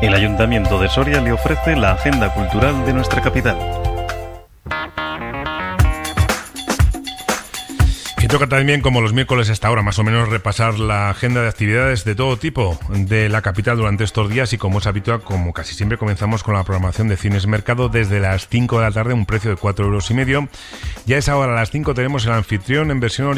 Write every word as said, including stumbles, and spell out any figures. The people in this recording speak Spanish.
El Ayuntamiento de Soria le ofrece la agenda cultural de nuestra capital. Y toca también, como los miércoles a esta hora, más o menos repasar la agenda de actividades de todo tipo de la capital durante estos días, y como es habitual, como casi siempre, comenzamos con la programación de Cines Mercado desde las cinco de la tarde, un precio de cuatro euros y medio. Ya a esa hora, a las cinco, tenemos el anfitrión en versión